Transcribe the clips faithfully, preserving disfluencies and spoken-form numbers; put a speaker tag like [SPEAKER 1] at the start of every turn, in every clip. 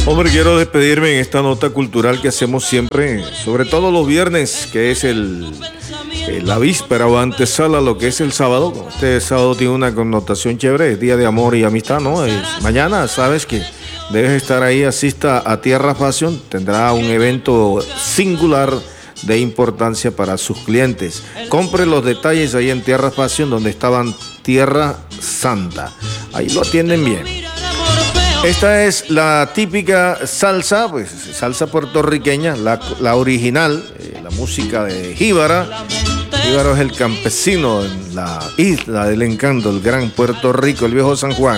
[SPEAKER 1] Hombre, quiero despedirme en esta nota cultural que hacemos siempre, sobre todo los viernes, que es el, eh, la víspera o antesala, lo que es el sábado. Este sábado tiene una connotación chévere, es día de amor y amistad, ¿no? Es mañana, sabes que debes estar ahí, asista a Tierra Fashion, tendrá un evento singular de importancia para sus clientes. Compre los detalles ahí en Tierra Fashion, donde estaban Tierra Santa. Ahí lo atienden bien. Esta es la típica salsa, pues salsa puertorriqueña, la, la original, eh, la música de Jíbara. Jíbara es el campesino en la isla del encanto, el gran Puerto Rico, el viejo San Juan.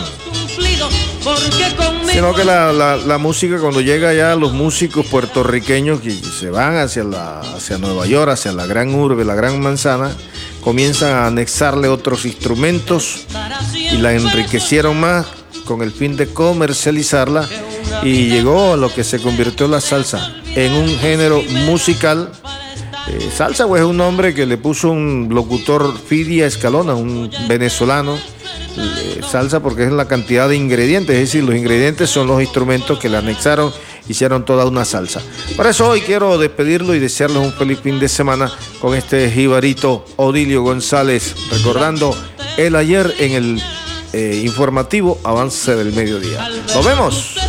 [SPEAKER 1] Sino que la, la, la música, cuando llega ya los músicos puertorriqueños que se van hacia, la, hacia Nueva York, hacia la gran urbe, la gran manzana, comienzan a anexarle otros instrumentos y la enriquecieron más con el fin de comercializarla, y llegó a lo que se convirtió la salsa en un género musical. Eh, salsa pues es un nombre que le puso un locutor, Fidia Escalona, un venezolano. Eh, salsa porque es la cantidad de ingredientes, es decir, los ingredientes son los instrumentos que le anexaron, hicieron toda una salsa. Por eso hoy quiero despedirlo y desearles un feliz fin de semana con este jibarito Odilio González, recordando el ayer en el Eh, informativo Avance del Mediodía. Nos vemos.